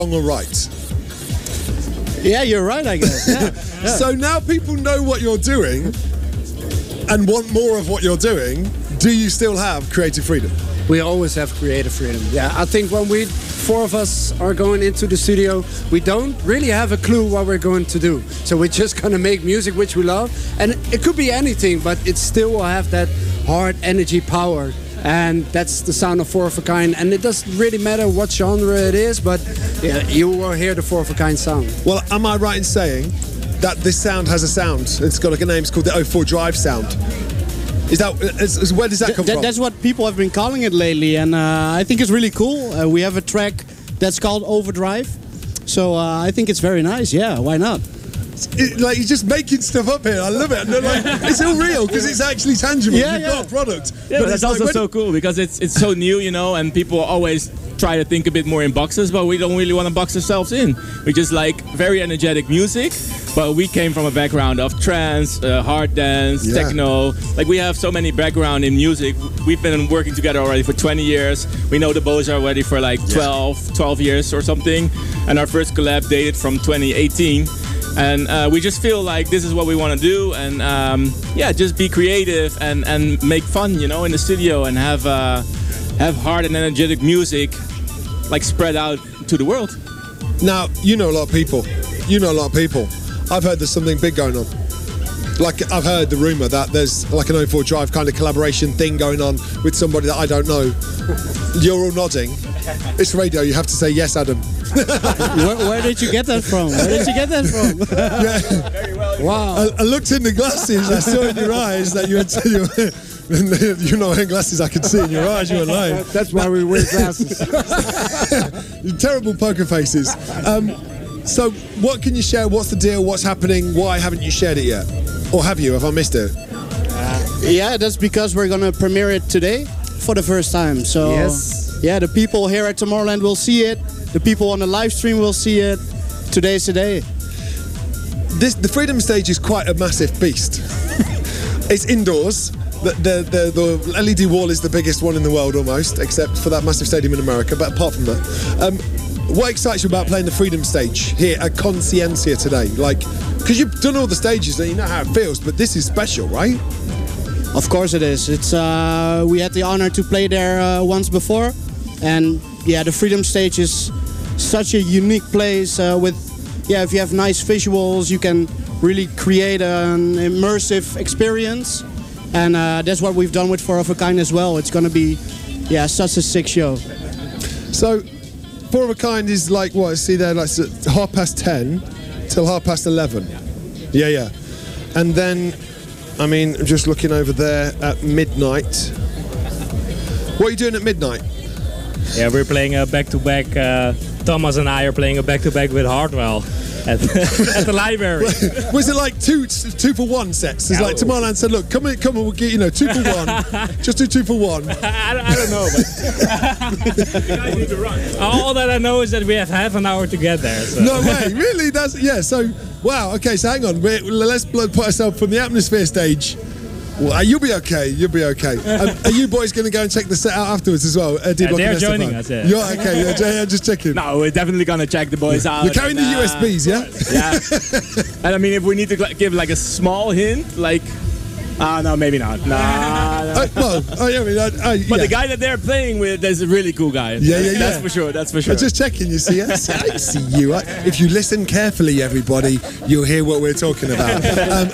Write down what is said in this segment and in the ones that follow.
wrong or right? Yeah, you're right, I guess. Yeah. So now people know what you're doing and want more of what you're doing. Do you still have creative freedom? We always have creative freedom. Yeah, I think when we four of us are going into the studio, we don't really have a clue what we're going to do. So we're just gonna make music which we love, and it could be anything, but it still will have that hard energy power. And that's the sound of Four of a Kind. And it doesn't really matter what genre it is, but yeah, you will hear the Four of a Kind sound. Well, am I right in saying that this sound has a sound? It's got like a name. It's called the 04 Drive sound. Where does that come from? That's what people have been calling it lately, and I think it's really cool. We have a track that's called Overdrive, so I think it's very nice. Yeah, why not? Like, you're just making stuff up here. I love it. And like, it's all real because it's actually tangible. You've got a product. Yeah, but that's also so cool because it's so new, you know, and people always try to think a bit more in boxes, but we don't really want to box ourselves in. We just like very energetic music, but we came from a background of trance, hard dance, techno. Like, we have so many background in music. We've been working together already for 20 years. We know the Bows are already for like 12 years or something. And our first collab dated from 2018. And we just feel like this is what we want to do, and just be creative and make fun, you know, in the studio, and have hard and energetic music like spread out to the world. Now, you know a lot of people. I've heard there's something big going on. Like, I've heard the rumour that there's like an 04 Drive kind of collaboration thing going on with somebody that I don't know. You're all nodding. It's radio, you have to say yes, Adam. Where did you get that from? Very well. Wow. I looked in the glasses, I saw in your eyes that you're not wearing glasses, I could see in your eyes you were lying. That's why we wear glasses. Terrible poker faces. So what can you share? What's the deal? What's happening? Why haven't you shared it yet? Or have you? Have I missed it? Yeah, that's because we're going to premiere it today for the first time. So yeah, the people here at Tomorrowland will see it. The people on the live stream will see it. Today's the day. The Freedom Stage is quite a massive beast. It's indoors. The LED wall is the biggest one in the world almost, except for that massive stadium in America. But apart from that, what excites you about playing the Freedom Stage here at Consciencia today? Like, because you've done all the stages and you know how it feels, but this is special, right? Of course it is. It's we had the honor to play there once before, and yeah, the Freedom Stage is such a unique place with, if you have nice visuals, you can really create an immersive experience, and that's what we've done with Four of a Kind as well. It's going to be, such a sick show. So, Four of a Kind is like what? See there, like 10:30 till 11:30. Yeah. And then, I mean, I'm just looking over there at midnight. What are you doing at midnight? Yeah, we're playing a back-to-back. Thomas and I are playing a back-to-back with Hardwell at the library. Was it like two for one sets? It's like Tomorrowland said, look, come on, we'll get 2 for 1. Just do 2 for 1. I don't know, but you guys need to run. All that I know is that we have half an hour to get there. So. No way, really? So wow. Okay, so hang on. Let's put ourselves from the Atmosphere stage. Well, you'll be okay. Are you boys going to go and check the set out afterwards as well? They're joining us, yeah. You're okay, yeah, just checking. No, we're definitely going to check the boys out. You're carrying the USBs, yeah? Yeah. And I mean, if we need to give like a small hint, like... no, maybe not. Nah. But the guy that they're playing with is a really cool guy. Yeah. That's for sure. I'm just checking, you see. I see you. If you listen carefully, everybody, you'll hear what we're talking about.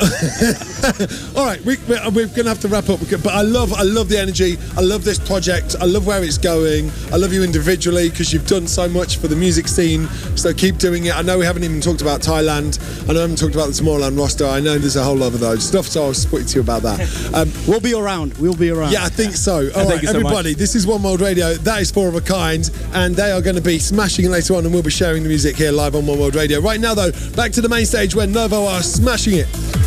All right, we're going to have to wrap up. But I love the energy. I love this project. I love where it's going. I love you individually because you've done so much for the music scene. So keep doing it. I know we haven't even talked about Thailand. I know we haven't talked about the Tomorrowland roster. I know there's a whole lot of those stuff, so I'll speak to you about that. We'll be around. Yeah, I think so. All right, everybody, this is One World Radio. That is Four of a Kind, and they are going to be smashing it later on, and we'll be sharing the music here live on One World Radio. Right now, though, back to the main stage where Nervo are smashing it.